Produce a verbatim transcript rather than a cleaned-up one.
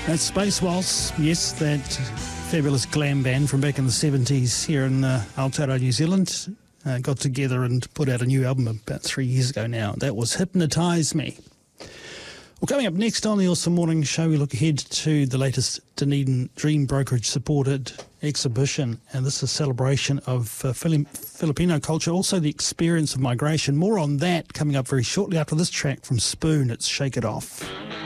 That's Space Waltz, yes, that fabulous glam band from back in the seventies here in uh, Aotearoa, New Zealand. Uh, got together and put out a new album about three years ago now. That was Hypnotise Me. Well, coming up next on the Awesome Morning Show, we look ahead to the latest Dunedin Dream Brokerage supported exhibition, and this is a celebration of uh, Fili- Filipino culture, also the experience of migration. More on that coming up very shortly after this track from Spoon. It's Shake It Off.